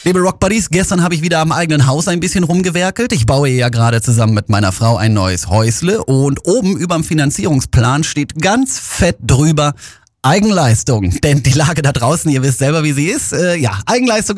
Liebe Rock Buddies, gestern habe ich wieder am eigenen Haus ein bisschen rumgewerkelt. Ich baue ja gerade zusammen mit meiner Frau ein neues Häusle und oben überm Finanzierungsplan steht ganz fett drüber Eigenleistung. Denn die Lage da draußen, ihr wisst selber, wie sie ist. Eigenleistung